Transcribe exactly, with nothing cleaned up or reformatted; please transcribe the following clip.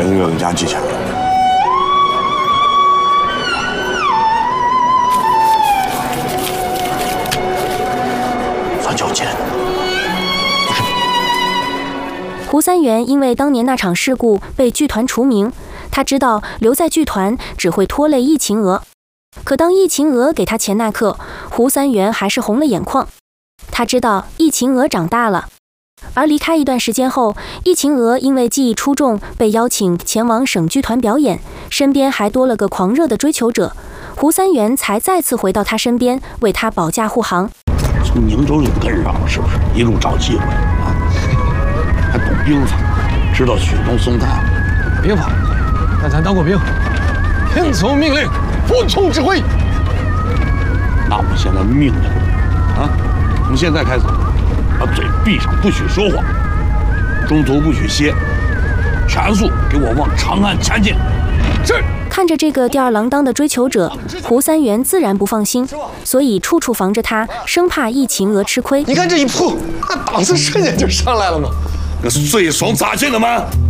人越更加技巧。樊九剑，不是你。 胡三元因为当年那场事故被剧团除名，他知道留在剧团只会拖累易秦娥。可当易秦娥给他钱那刻，胡三元还是红了眼眶。他知道易秦娥长大了。而离开一段时间后，易秦娥因为技艺出众，被邀请前往省剧团表演，身边还多了个狂热的追求者。胡三元才再次回到他身边，为他保驾护航。 从宁州就跟上了，是不是？一路找机会啊！还懂兵法，知道雪中送炭。 兵法，但咱当过兵，听从命令，服从指挥。 那我现在命令啊，从现在开始，把嘴闭上，不许说话，中途不许歇，全速给我往长安前进。是。 看着这个吊儿郎当的追求者，胡三元自然不放心，所以处处防着他，生怕易秦娥吃亏。 你看这一扑，那档次瞬间就上来了嘛。 那是最爽咋劲的吗？